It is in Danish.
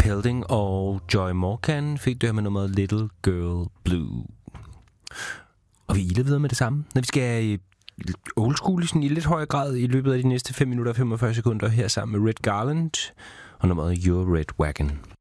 Pelding og Joy Morgan fik det her med nummeret Little Girl Blue. Og vi iler videre med det samme, når vi skal old school i lidt højere grad i løbet af de næste 5 minutter og 45 sekunder her sammen med Red Garland og nummeret Your Red Wagon.